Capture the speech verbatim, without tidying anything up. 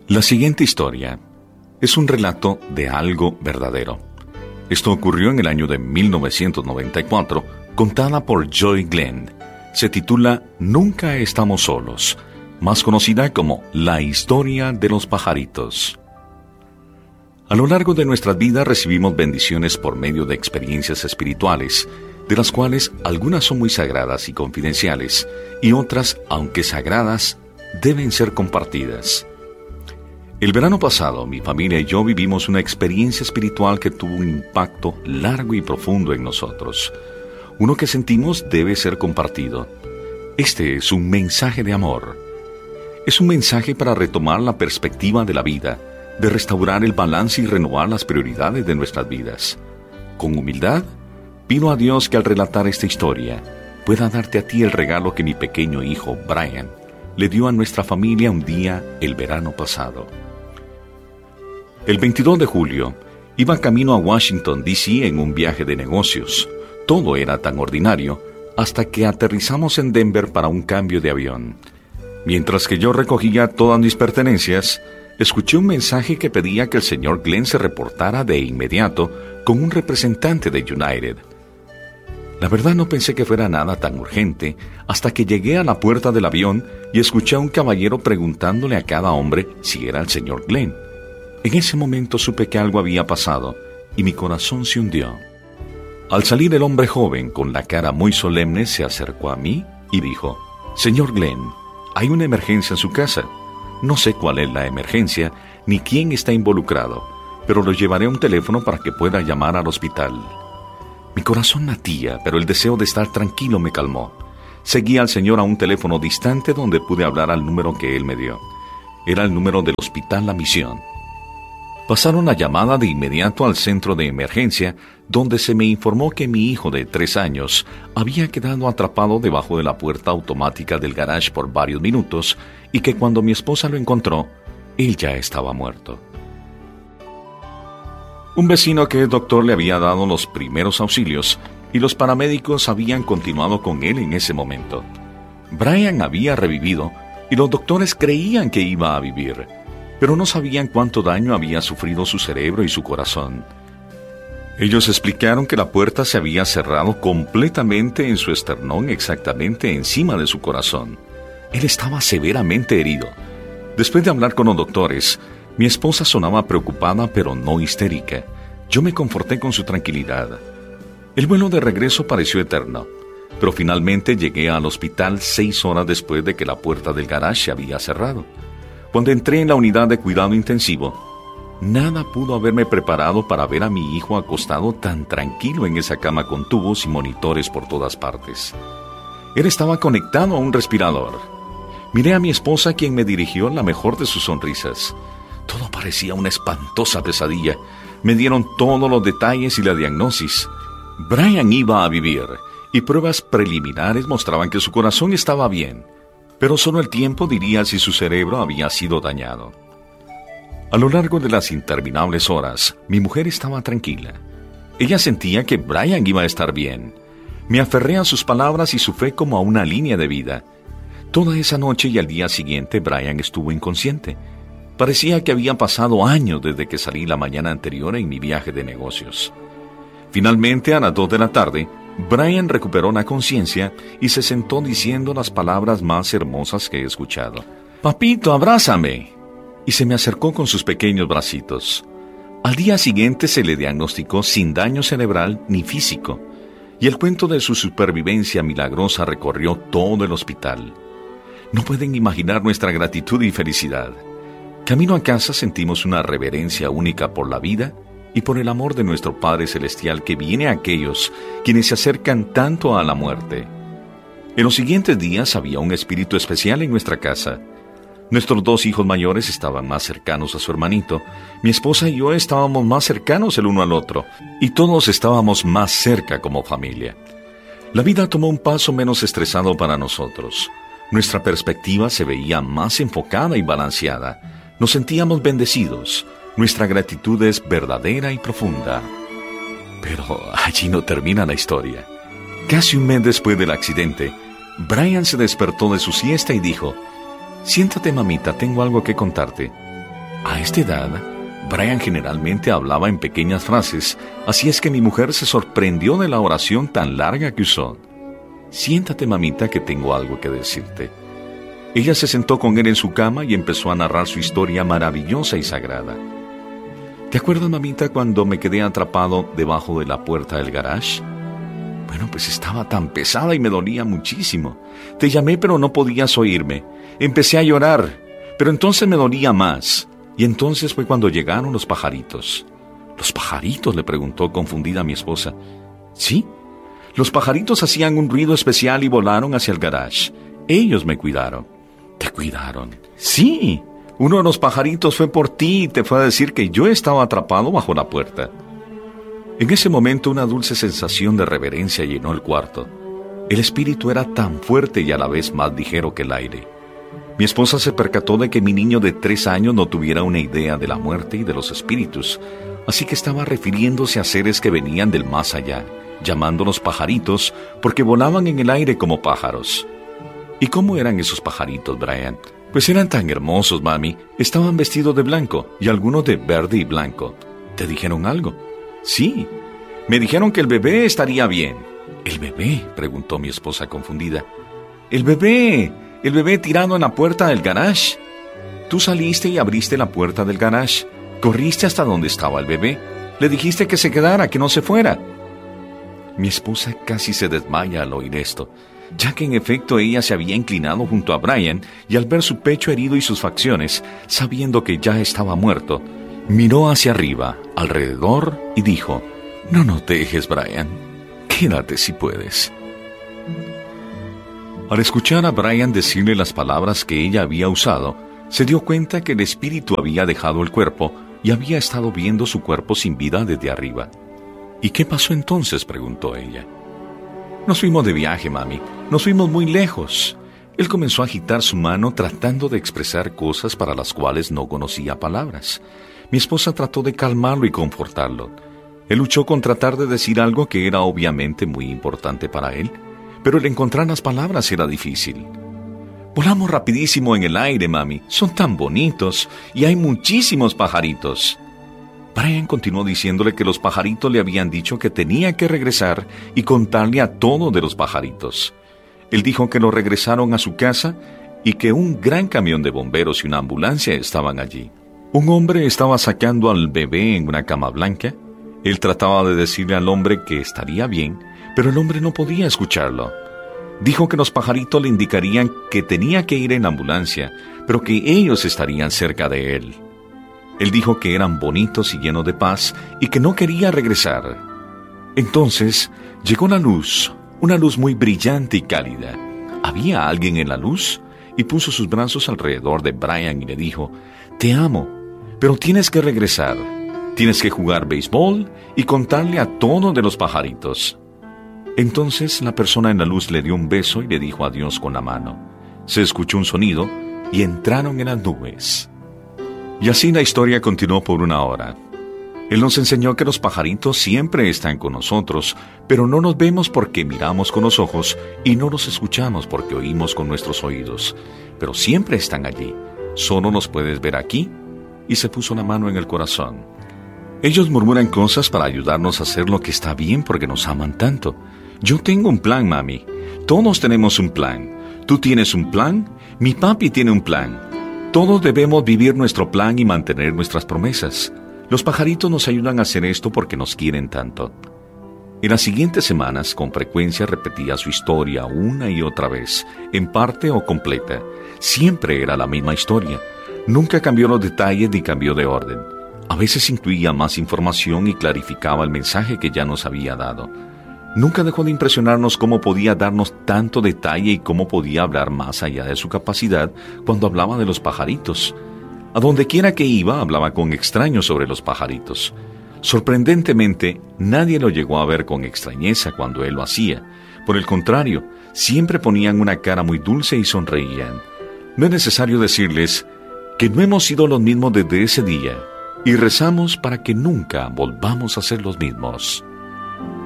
La siguiente historia es un relato de algo verdadero. Esto ocurrió en el año de mil novecientos noventa y cuatro, contada por Joy Glenn. Se titula Nunca estamos solos, más conocida como La historia de los pajaritos. A lo largo de nuestras vidas recibimos bendiciones por medio de experiencias espirituales, de las cuales algunas son muy sagradas y confidenciales, y otras, aunque sagradas, deben ser compartidas. El verano pasado, mi familia y yo vivimos una experiencia espiritual que tuvo un impacto largo y profundo en nosotros. Uno que sentimos debe ser compartido. Este es un mensaje de amor. Es un mensaje para retomar la perspectiva de la vida, de restaurar el balance y renovar las prioridades de nuestras vidas. Con humildad, pido a Dios que al relatar esta historia, pueda darte a ti el regalo que mi pequeño hijo, Brian, le dio a nuestra familia un día el verano pasado. El veintidós de julio, iba camino a Washington, D C en un viaje de negocios. Todo era tan ordinario, hasta que aterrizamos en Denver para un cambio de avión. Mientras que yo recogía todas mis pertenencias, escuché un mensaje que pedía que el señor Glenn se reportara de inmediato con un representante de United. La verdad no pensé que fuera nada tan urgente, hasta que llegué a la puerta del avión y escuché a un caballero preguntándole a cada hombre si era el señor Glenn. En ese momento supe que algo había pasado y mi corazón se hundió. Al salir el hombre joven, con la cara muy solemne, se acercó a mí y dijo: «Señor Glenn, hay una emergencia en su casa. No sé cuál es la emergencia ni quién está involucrado, pero lo llevaré a un teléfono para que pueda llamar al hospital». Mi corazón latía, pero el deseo de estar tranquilo me calmó. Seguí al señor a un teléfono distante donde pude hablar al número que él me dio. Era el número del Hospital La Misión. Pasaron la llamada de inmediato al centro de emergencia, donde se me informó que mi hijo de tres años había quedado atrapado debajo de la puerta automática del garage por varios minutos y que cuando mi esposa lo encontró, él ya estaba muerto. Un vecino que es doctor le había dado los primeros auxilios y los paramédicos habían continuado con él en ese momento. Brian había revivido y los doctores creían que iba a vivir, pero no sabían cuánto daño había sufrido su cerebro y su corazón. Ellos explicaron que la puerta se había cerrado completamente en su esternón, exactamente encima de su corazón. Él estaba severamente herido. Después de hablar con los doctores, mi esposa sonaba preocupada pero no histérica. Yo me conforté con su tranquilidad. El vuelo de regreso pareció eterno, pero finalmente llegué al hospital seis horas después de que la puerta del garage se había cerrado. Cuando entré en la unidad de cuidado intensivo, nada pudo haberme preparado para ver a mi hijo acostado tan tranquilo en esa cama con tubos y monitores por todas partes. Él estaba conectado a un respirador. Miré a mi esposa, quien me dirigió la mejor de sus sonrisas. Todo parecía una espantosa pesadilla. Me dieron todos los detalles y la diagnosis. Brian iba a vivir, y pruebas preliminares mostraban que su corazón estaba bien, pero solo el tiempo diría si su cerebro había sido dañado. A lo largo de las interminables horas, mi mujer estaba tranquila. Ella sentía que Brian iba a estar bien. Me aferré a sus palabras y su fe como a una línea de vida. Toda esa noche y al día siguiente, Brian estuvo inconsciente. Parecía que habían pasado años desde que salí la mañana anterior en mi viaje de negocios. Finalmente, a las dos de la tarde, Brian recuperó la conciencia y se sentó diciendo las palabras más hermosas que he escuchado. «Papito, abrázame». Y se me acercó con sus pequeños bracitos. Al día siguiente se le diagnosticó sin daño cerebral ni físico, y el cuento de su supervivencia milagrosa recorrió todo el hospital. No pueden imaginar nuestra gratitud y felicidad. Camino a casa sentimos una reverencia única por la vida y por el amor de nuestro Padre Celestial que viene a aquellos quienes se acercan tanto a la muerte. En los siguientes días había un espíritu especial en nuestra casa. Nuestros dos hijos mayores estaban más cercanos a su hermanito, mi esposa y yo estábamos más cercanos el uno al otro, y todos estábamos más cerca como familia. La vida tomó un paso menos estresado para nosotros. Nuestra perspectiva se veía más enfocada y balanceada. Nos sentíamos bendecidos. Nuestra gratitud es verdadera y profunda. Pero allí no termina la historia. Casi un mes después del accidente, Brian se despertó de su siesta y dijo: «Siéntate, mamita, tengo algo que contarte». A esta edad, Brian generalmente hablaba en pequeñas frases, así es que mi mujer se sorprendió de la oración tan larga que usó. Siéntate, mamita, que tengo algo que decirte. Ella se sentó con él en su cama y empezó a narrar su historia maravillosa y sagrada. ¿Te acuerdas, mamita, cuando me quedé atrapado debajo de la puerta del garage? Bueno, pues estaba tan pesada y me dolía muchísimo. Te llamé, pero no podías oírme. Empecé a llorar, pero entonces me dolía más. Y entonces fue cuando llegaron los pajaritos. ¿Los pajaritos?, le preguntó confundida mi esposa. Sí, los pajaritos hacían un ruido especial y volaron hacia el garage. Ellos me cuidaron. ¿Te cuidaron? Sí, uno de los pajaritos fue por ti y te fue a decir que yo estaba atrapado bajo la puerta. En ese momento una dulce sensación de reverencia llenó el cuarto. El espíritu era tan fuerte y a la vez más ligero que el aire. Mi esposa se percató de que mi niño de tres años no tuviera una idea de la muerte y de los espíritus, así que estaba refiriéndose a seres que venían del más allá, llamándolos pajaritos porque volaban en el aire como pájaros. ¿Y cómo eran esos pajaritos, Brian? Pues eran tan hermosos, mami. Estaban vestidos de blanco y algunos de verde y blanco. ¿Te dijeron algo? Sí, me dijeron que el bebé estaría bien. ¿El bebé?, preguntó mi esposa confundida. ¡El bebé! ¡El bebé tirado en la puerta del garage! Tú saliste y abriste la puerta del garage. Corriste hasta donde estaba el bebé. Le dijiste que se quedara, que no se fuera. Mi esposa casi se desmaya al oír esto, ya que en efecto ella se había inclinado junto a Brian y al ver su pecho herido y sus facciones, sabiendo que ya estaba muerto, miró hacia arriba, alrededor y dijo: «No nos dejes, Brian. Quédate si puedes». Al escuchar a Brian decirle las palabras que ella había usado, se dio cuenta que el espíritu había dejado el cuerpo y había estado viendo su cuerpo sin vida desde arriba. «¿Y qué pasó entonces?», preguntó ella. «Nos fuimos de viaje, mami. Nos fuimos muy lejos». Él comenzó a agitar su mano tratando de expresar cosas para las cuales no conocía palabras. Mi esposa trató de calmarlo y confortarlo. Él luchó con tratar de decir algo que era obviamente muy importante para él, pero el encontrar las palabras era difícil. «Volamos rapidísimo en el aire, mami. Son tan bonitos y hay muchísimos pajaritos». Brian continuó diciéndole que los pajaritos le habían dicho que tenía que regresar y contarle a todo de los pajaritos. Él dijo que lo regresaron a su casa y que un gran camión de bomberos y una ambulancia estaban allí. Un hombre estaba sacando al bebé en una cama blanca. Él trataba de decirle al hombre que estaría bien, pero el hombre no podía escucharlo. Dijo que los pajaritos le indicarían que tenía que ir en la ambulancia, pero que ellos estarían cerca de él. Él dijo que eran bonitos y llenos de paz y que no quería regresar. Entonces llegó la luz, una luz muy brillante y cálida. Había alguien en la luz y puso sus brazos alrededor de Brian y le dijo: «Te amo, pero tienes que regresar. Tienes que jugar béisbol y contarle a todos de los pajaritos». Entonces la persona en la luz le dio un beso y le dijo adiós con la mano. Se escuchó un sonido y entraron en las nubes. Y así la historia continuó por una hora. Él nos enseñó que los pajaritos siempre están con nosotros, pero no nos vemos porque miramos con los ojos y no los escuchamos porque oímos con nuestros oídos. Pero siempre están allí. Solo nos puedes ver aquí. Y se puso la mano en el corazón. Ellos murmuran cosas para ayudarnos a hacer lo que está bien porque nos aman tanto. Yo tengo un plan, mami. Todos tenemos un plan. Tú tienes un plan. Mi papi tiene un plan. Todos debemos vivir nuestro plan y mantener nuestras promesas. Los pajaritos nos ayudan a hacer esto porque nos quieren tanto. En las siguientes semanas, con frecuencia repetía su historia una y otra vez, en parte o completa. Siempre era la misma historia. Nunca cambió los detalles ni cambió de orden. A veces incluía más información y clarificaba el mensaje que ya nos había dado. Nunca dejó de impresionarnos cómo podía darnos tanto detalle y cómo podía hablar más allá de su capacidad cuando hablaba de los pajaritos. A donde quiera que iba, hablaba con extraños sobre los pajaritos. Sorprendentemente, nadie lo llegó a ver con extrañeza cuando él lo hacía. Por el contrario, siempre ponían una cara muy dulce y sonreían. No es necesario decirles que no hemos sido los mismos desde ese día y rezamos para que nunca volvamos a ser los mismos.